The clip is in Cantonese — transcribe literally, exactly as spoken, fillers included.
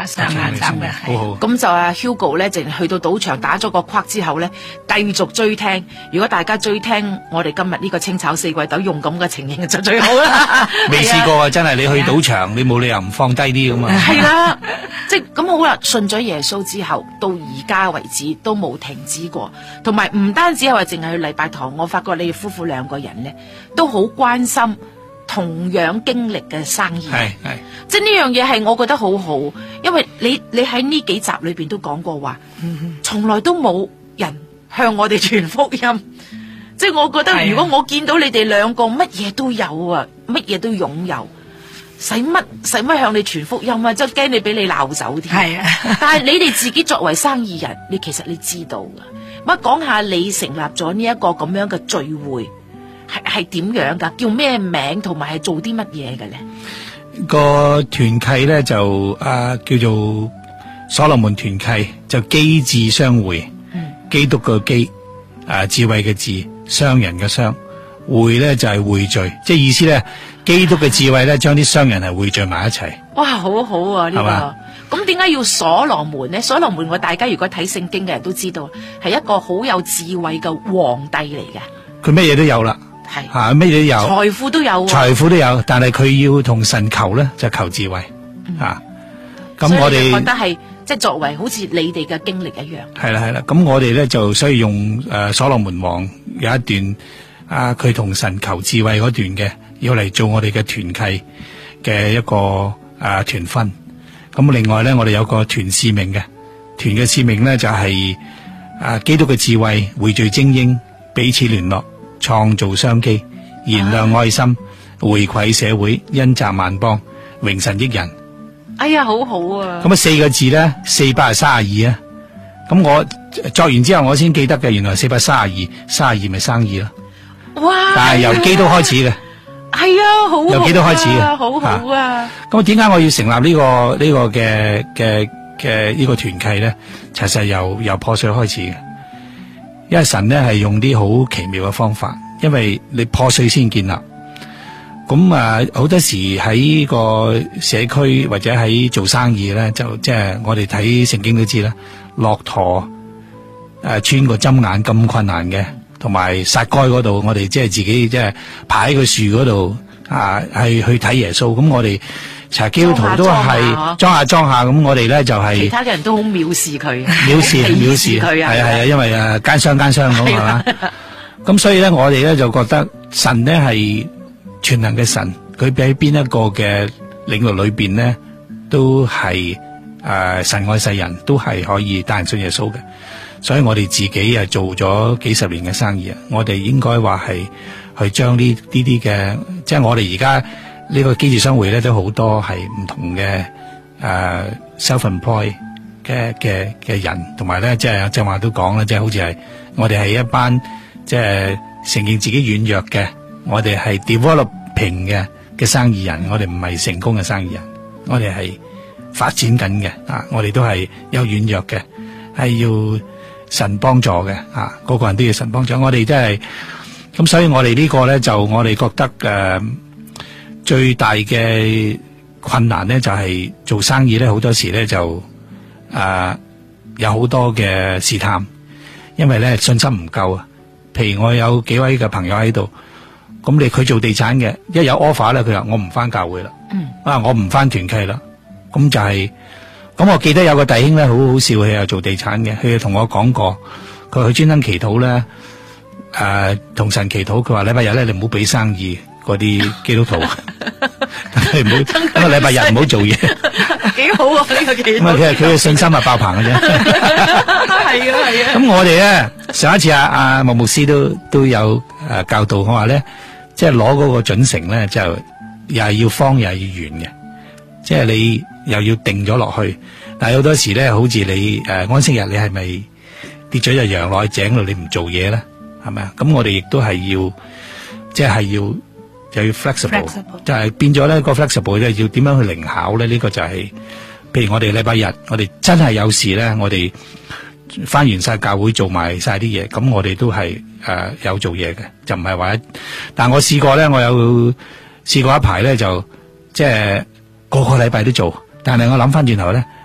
上下集嘅， 好好。 咁就阿 Hugo 咧，淨去到賭場打咗個框之後咧，繼續追聽。如果大家追聽我哋今日呢個清炒四季豆用咁嘅情形就最好啦。 未試過啊，真係你去賭場，你冇理由唔放低啲咁啊。 係啦，即係咁好啦。信咗耶穌之後，到而家為止都冇停止過。同埋唔單止係話淨係去禮拜堂，我發覺你哋夫婦兩個人咧都好關心同樣經歷嘅生意。 係係， 即係呢樣嘢係我覺得好好，因為你你喺呢幾集裏邊都講過話，從來都冇人向我哋傳福音。即係我覺得，如果我見到你哋兩個乜嘢都有啊，乜嘢都擁有，使乜使乜向你傳福音啊？即係驚你俾你鬧走添。 係啊， 但係你哋自己作為生意人，你其實你知道噶。乜講下你成立咗呢一個咁樣嘅聚會，係係點樣噶？叫咩名？同埋係做啲乜嘢嘅咧？ 個團契咧就啊叫做所羅門團契，就基智相會，嗯、基督嘅基，啊智慧嘅智，商人嘅商，會咧就係匯聚，即係意思咧，基督嘅智慧咧將啲商人係匯聚埋一齊。 哇，好好啊呢、這個。咁點解要所羅門呢？所羅門我大家如果睇聖經嘅人都知道，係一個好有智慧嘅皇帝嚟嘅。 佢咩嘢都有啦， 係吓咩嘢都有， 財富都有、啊， 財富都有，但係佢要同神求咧，就求智慧。 嗯、 啊，咁我哋覺得係即係作為好似你哋嘅經歷一樣。 係啦係啦，咁我哋咧就所以用誒、呃、所羅門王有一段啊，佢同神求智慧嗰段嘅，要嚟做我哋嘅團契嘅一個誒團分。咁另外咧，我哋有個團使命嘅，團嘅使命咧就係、是、啊基督嘅智慧匯聚精英，彼此聯絡，創造商機，燃亮愛心，啊、回饋社會，恩澤萬邦，榮神益人。 哎呀，好好啊！ 咁啊四個字咧，四百三十二啊。咁我作完之後，我先記得嘅，原來四百三十二，三十二咪生意咯。 哇！ 但係由基督開始嘅。 係啊，好啊， 由幾多開始嘅， 好好啊！ 咁點解我要成立呢、這個呢、這個嘅嘅嘅呢個團契咧？其實由由破碎開始嘅，因為神咧係用啲好奇妙嘅方法，因為你破碎先建立。咁啊，好多時喺個社區或者喺做生意咧，就即係、就是、我哋睇聖經都知啦，駱駝誒穿個針眼咁困難嘅。同埋撒該嗰度，我哋即係自己即係爬喺個樹嗰度啊，係去睇耶穌。咁我哋查基督徒都係裝下裝下，咁我哋咧就係、是、 其他嘅人都好藐視佢， 藐視藐視佢啊，係啊係啊，因為誒奸商奸商咁係嘛。咁所以咧，我哋咧就覺得神咧係全能嘅神，佢喺邊一個嘅領域裏邊咧，都係誒、呃、神愛世人，都係可以帶人信耶穌嘅。所以我哋自己啊做咗幾十年嘅生意啊，我哋應該話係去將呢呢啲嘅，即係我哋而家呢個基智商會咧都好多係唔同嘅誒 self-employed 嘅嘅嘅人，同埋咧即係正話都講啦，即係好似係我哋係一班即係承認自己軟弱嘅，我哋係 developing 嘅嘅生意人，我哋唔係成功嘅生意人，我哋係發展緊嘅啊，我哋都係有軟弱嘅，係要神幫助嘅，啊，個個人都要神幫助。我哋真係咁，所以我哋呢個咧就我哋覺得誒、呃、最大嘅困難咧就係、是、做生意咧，好多時咧就誒、呃、有好多嘅試探，因為咧信心唔夠啊。譬如我有幾位嘅朋友喺度，咁你佢做地產嘅，一有 offer 咧，佢話我唔翻教會啦，嗯，啊我唔翻團契啦，咁就係、是。咁我記得有個弟兄咧，好好笑，佢又做地產嘅，佢又同我講過，佢話佢專登祈禱咧，誒、呃，同神祈禱，佢話禮拜日咧，你唔好俾生意嗰啲基督徒，你唔好，咁啊禮拜日唔好做嘢， 幾好啊呢、這個祈禱。咁啊， 佢佢嘅信心啊爆棚嘅啫。 係啊係啊。咁我哋咧上一次阿阿莫牧師都都有誒教導我話咧，即係攞嗰個準繩咧，就又係要方又係要圓嘅，即係你。又要定咗落去，但係好多時咧，好似你誒、呃、安息日，你係咪跌咗隻羊落去井度，你唔做嘢咧，係咪啊？咁我哋亦都係要，即係要又要 flexible，就係變咗咧個 flexible 咧要點樣去靈巧咧？呢、這個就係、是，譬如我哋禮拜日，我哋真係有事咧，我哋翻完晒教會做埋晒啲嘢，咁我哋都係誒、呃、有做嘢嘅，就唔係話，但我試過咧，我有試過一排咧，就即係個個禮拜都做。但係我諗翻轉頭咧，